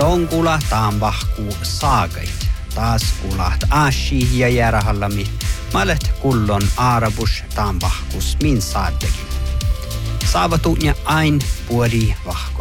Tonkula taanvahku saagait. Taas kulat ashi ja järahallami. Malet kullon aarabus taanvahkus min saattekin. Saavatu ja ain puoli vahko.